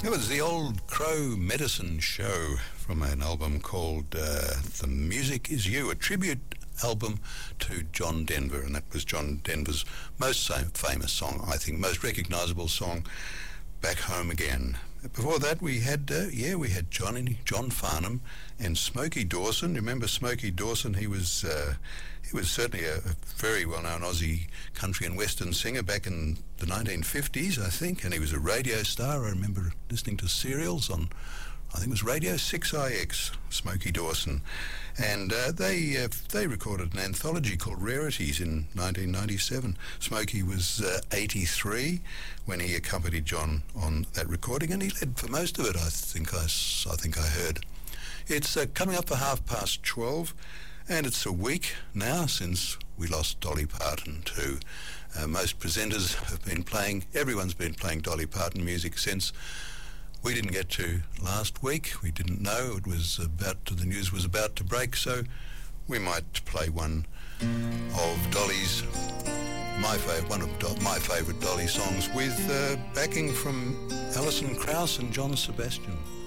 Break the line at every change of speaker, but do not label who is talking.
It was the Old Crow Medicine Show from an album called The Music Is You, a tribute album to John Denver, and that was John Denver's most famous song, I think, most recognisable song, Back Home Again. Before that, we had John Farnham and Smokey Dawson. Remember Smokey Dawson? He was certainly a very well-known Aussie country and western singer back in the 1950s, I think, and he was a radio star. I remember listening to serials on, I think it was Radio 6IX, Smokey Dawson. And they recorded an anthology called Rarities in 1997. Smokey was 83 when he accompanied John on that recording, and he led for most of it, I think I heard. It's coming up for 12:30, and it's a week now since we lost Dolly Parton too. Most presenters have been playing, everyone's been playing Dolly Parton music since. We didn't get to last week. We didn't know the news was about to break, so we might play one of Dolly's, my favourite Dolly songs, with backing from Alison Krauss and John Sebastian.